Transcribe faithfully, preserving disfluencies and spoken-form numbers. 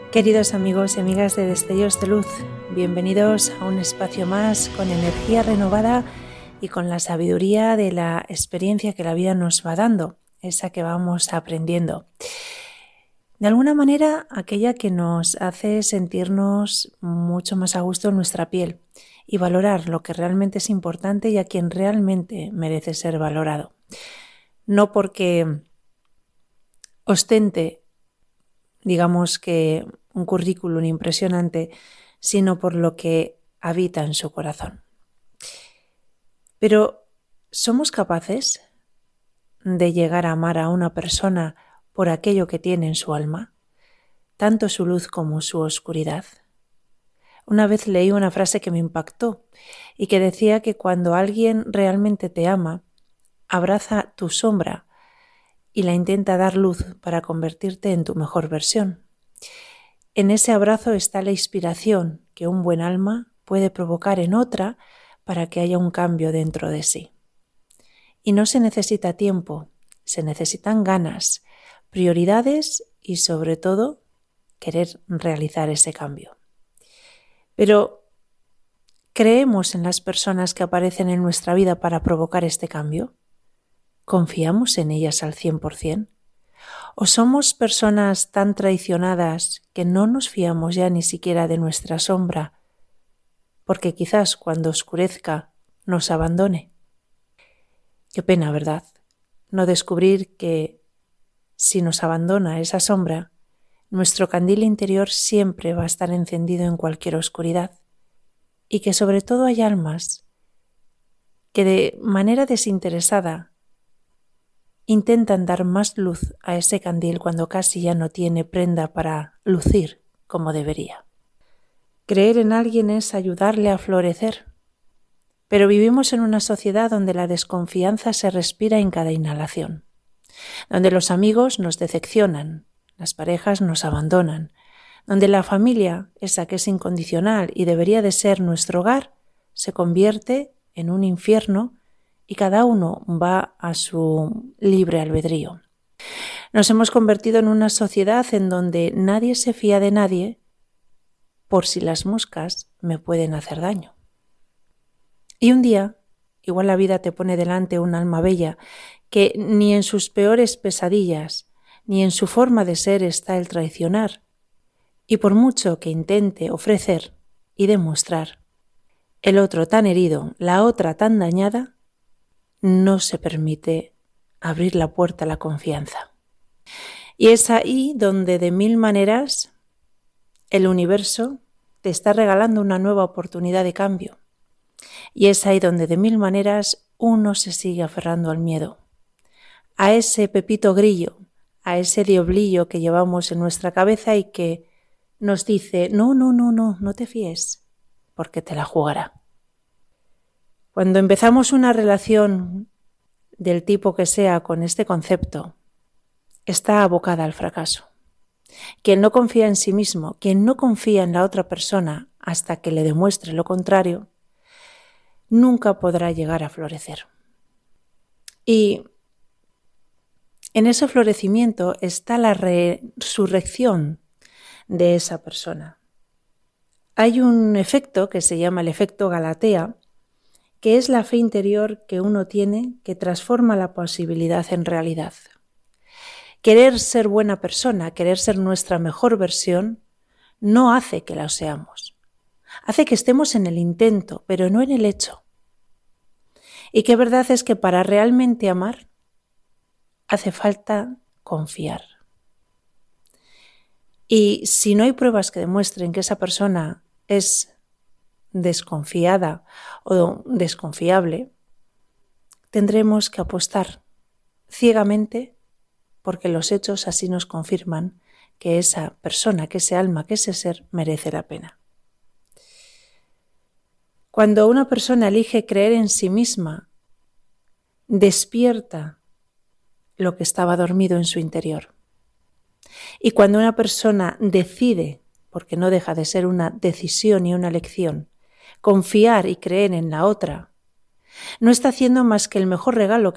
Queridos amigos y amigas de Destellos de Luz, bienvenidos a un espacio más con energía renovada y con la sabiduría de la experiencia que la vida nos va dando, esa que vamos aprendiendo. De alguna manera, aquella que nos hace sentirnos mucho más a gusto en nuestra piel y valorar lo que realmente es importante y a quien realmente merece ser valorado. No porque ostente, digamos que un currículum impresionante, sino por lo que habita en su corazón. Pero, ¿somos capaces de llegar a amar a una persona por aquello que tiene en su alma, tanto su luz como su oscuridad? Una vez leí una frase que me impactó y que decía que cuando alguien realmente te ama, abraza tu sombra y la intenta dar luz para convertirte en tu mejor versión. En ese abrazo está la inspiración que un buen alma puede provocar en otra para que haya un cambio dentro de sí. Y no se necesita tiempo, se necesitan ganas, prioridades y sobre todo querer realizar ese cambio. Pero, ¿creemos en las personas que aparecen en nuestra vida para provocar este cambio? ¿Confiamos en ellas al cien por ciento? ¿O somos personas tan traicionadas que no nos fiamos ya ni siquiera de nuestra sombra, porque quizás cuando oscurezca nos abandone? Qué pena, ¿verdad? No descubrir que si nos abandona esa sombra, nuestro candil interior siempre va a estar encendido en cualquier oscuridad y que sobre todo hay almas que de manera desinteresada intentan dar más luz a ese candil cuando casi ya no tiene prenda para lucir como debería. Creer en alguien es ayudarle a florecer, pero vivimos en una sociedad donde la desconfianza se respira en cada inhalación, donde los amigos nos decepcionan, las parejas nos abandonan, donde la familia, esa que es incondicional y debería de ser nuestro hogar, se convierte en un infierno y cada uno va a su libre albedrío. Nos hemos convertido en una sociedad en donde nadie se fía de nadie por si las moscas me pueden hacer daño. Y un día, igual la vida te pone delante un alma bella que ni en sus peores pesadillas ni en su forma de ser está el traicionar, y por mucho que intente ofrecer y demostrar, el otro tan herido, la otra tan dañada, no se permite abrir la puerta a la confianza. Y es ahí donde de mil maneras el universo te está regalando una nueva oportunidad de cambio. Y es ahí donde de mil maneras uno se sigue aferrando al miedo, a ese pepito grillo, a ese diablillo que llevamos en nuestra cabeza y que nos dice, no, no, no, no, no te fíes, porque te la jugará. Cuando empezamos una relación del tipo que sea con este concepto, está abocada al fracaso. Quien no confía en sí mismo, quien no confía en la otra persona hasta que le demuestre lo contrario, nunca podrá llegar a florecer. Y en ese florecimiento está la resurrección de esa persona. Hay un efecto que se llama el efecto Galatea, que es la fe interior que uno tiene que transforma la posibilidad en realidad. Querer ser buena persona, querer ser nuestra mejor versión, no hace que la seamos. Hace que estemos en el intento, pero no en el hecho. Y qué verdad es que para realmente amar, hace falta confiar. Y si no hay pruebas que demuestren que esa persona es desconfiada o desconfiable, tendremos que apostar ciegamente porque los hechos así nos confirman que esa persona, que ese alma, que ese ser merece la pena. Cuando una persona elige creer en sí misma, despierta lo que estaba dormido en su interior. Y cuando una persona decide, porque no deja de ser una decisión y una elección, confiar y creer en la otra, no está haciendo más que el mejor regalo